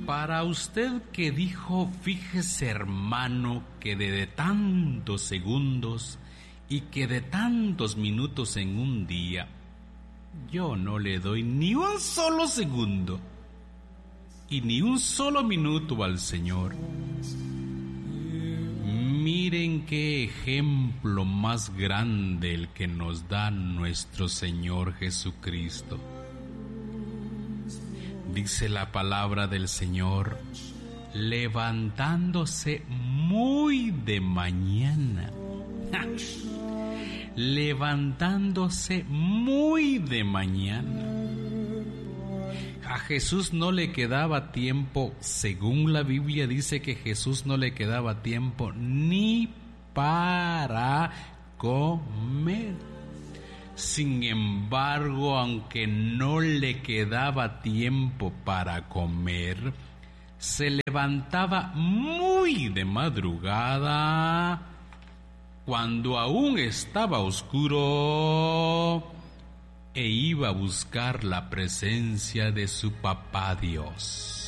Para usted que dijo, fíjese hermano, que de tantos segundos y que de tantos minutos en un día, yo no le doy ni un solo segundo y ni un solo minuto al Señor. Miren qué ejemplo más grande el que nos da nuestro Señor Jesucristo. Dice la palabra del Señor, levantándose muy de mañana. Levantándose muy de mañana. A Jesús no le quedaba tiempo, según la Biblia dice que Jesús no le quedaba tiempo ni para comer. Sin embargo, aunque no le quedaba tiempo para comer, se levantaba muy de madrugada, cuando aún estaba oscuro, e iba a buscar la presencia de su papá Dios.